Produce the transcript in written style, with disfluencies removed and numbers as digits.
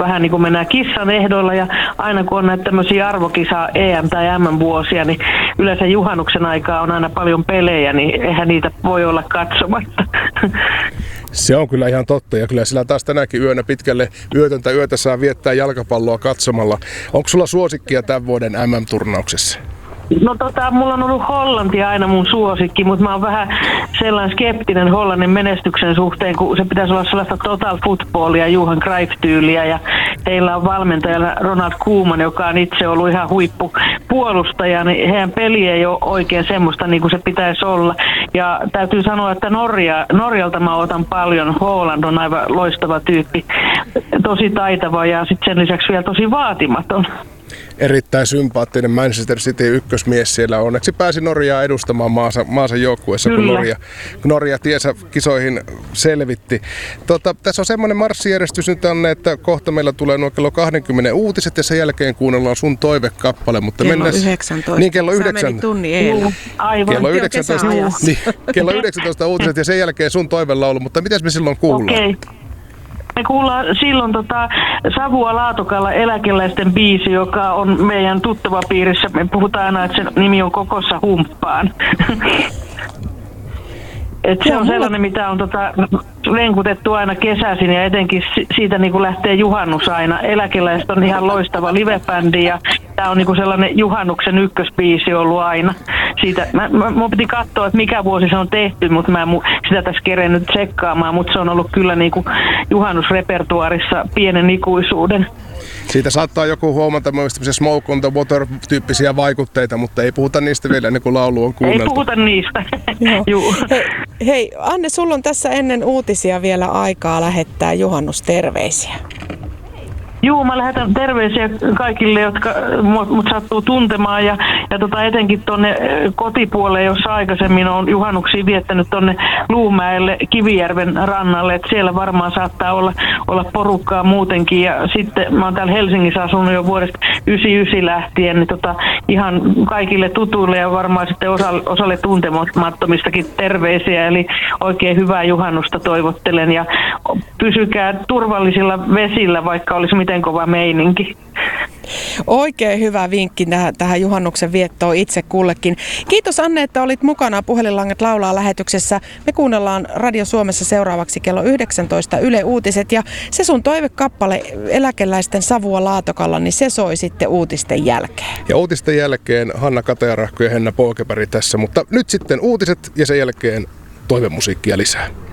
vähän niin kuin mennään kissan ehdoilla ja aina kun on näitä tämmöisiä arvokisa EM- tai MM-vuosia, niin yleensä juhannuksen aikaa on aina paljon pelejä, niin eihän niitä voi olla katsomatta. Se on kyllä ihan totta ja kyllä sillä taas tänäkin yönä pitkälle yötöntä yötä saa viettää jalkapalloa katsomalla. Onko sulla suosikkia tämän vuoden MM-turnauksessa? No mulla on ollut Hollanti aina mun suosikki, mutta mä oon vähän sellainen skeptinen Hollannin menestyksen suhteen, kun se pitäisi olla sellaista total footballia, Johan Cruyff-tyyliä ja heillä on valmentajana Ronald Koeman, joka on itse ollut ihan huippupuolustaja, niin heidän peli ei ole oikein semmoista niin kuin se pitäisi olla. Ja täytyy sanoa, että Norjalta mä otan paljon. Holland on aivan loistava tyyppi, tosi taitava ja sitten sen lisäksi vielä tosi vaatimaton. Erittäin sympaattinen Manchester City ykkösmies siellä. Onneksi pääsi Norjaa edustamaan maansa joukkueessa, kun Norja tiensä kisoihin selvitti. Tässä on semmoinen marssijärjestys nyt, Anne, että kohta meillä tulee nuo kello 20 uutiset ja sen jälkeen kuunnellaan sun toivekappale. Mutta kello 19. Niin, kello 9. Sä menit tunnin eilen. Aivan. Kello 19 uutiset ja sen jälkeen sun toivelaulu. Mutta mitäs me silloin kuullaan? Okay. Me kuullaan silloin Savua Laatokalla eläkeläisten biisi, joka on meidän tuttavapiirissä. Me puhutaan aina, että sen nimi on Kokossa humppaan. Se on sellainen, mitä on lenkutettu aina kesäisin ja etenkin siitä niin kuin lähtee juhannus aina. Eläkeläiset on ihan loistava livebändi ja tämä on niin kuin sellainen juhannuksen ykkösbiisi ollut aina. Siitä, mun piti katsoa, että mikä vuosi se on tehty, mutta mä en sitä tässä kerennyt tsekkaamaan, mutta se on ollut kyllä niin kuin juhannusrepertuaarissa pienen ikuisuuden. Siitä saattaa joku huomata myös Smoke on the Water-tyyppisiä vaikutteita, mutta ei puhuta niistä vielä ennen kuin laulu on kuunneltu. Ei puhuta niistä. Hei, Anne, sulla on tässä ennen uutisia vielä aikaa lähettää juhannusterveisiä. Juu, mä lähetän terveisiä kaikille, jotka mut sattuu tuntemaan ja etenkin tuonne kotipuolelle, jossa aikaisemmin on juhannuksia viettänyt tuonne Luumäelle Kivijärven rannalle, että siellä varmaan saattaa olla porukkaa muutenkin ja sitten mä oon täällä Helsingissä asunut jo vuodesta 1999 lähtien, niin ihan kaikille tutuille ja varmaan sitten osalle tuntemattomistakin terveisiä, eli oikein hyvää juhannusta toivottelen ja pysykää turvallisilla vesillä, vaikka olisi miten kova meininki. Oikein hyvä vinkki tähän juhannuksen viettoon itse kullekin. Kiitos Anne, että olit mukana Puhelinlangat laulaa -lähetyksessä. Me kuunnellaan Radio Suomessa seuraavaksi kello 19 Yle Uutiset ja se sun toivekappale eläkeläisten Savua Laatokalla, niin se soi sitten uutisten jälkeen. Ja uutisten jälkeen Hanna Katajarahko ja Henna Polkepäri tässä, mutta nyt sitten uutiset ja sen jälkeen toivemusiikkia lisää.